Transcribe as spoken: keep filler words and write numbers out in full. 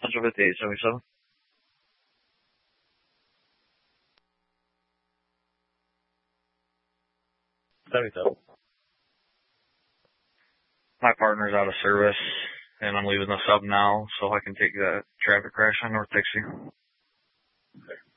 Central fifty-eight seventy-seven. seventy-seven. My partner's out of service, and I'm leaving the sub now, so I can take that traffic crash on North Dixie. Okay.